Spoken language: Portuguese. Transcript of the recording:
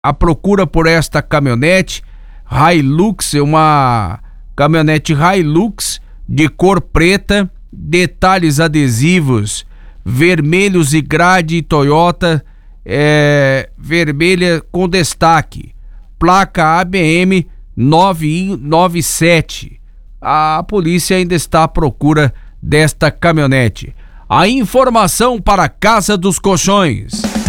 a procura por esta caminhonete Hilux, uma caminhonete Hilux de cor preta, detalhes adesivos vermelhos e grade Toyota vermelha com destaque, placa ABM 997. A polícia ainda está à procura desta caminhonete. A informação para a Casa dos Colchões.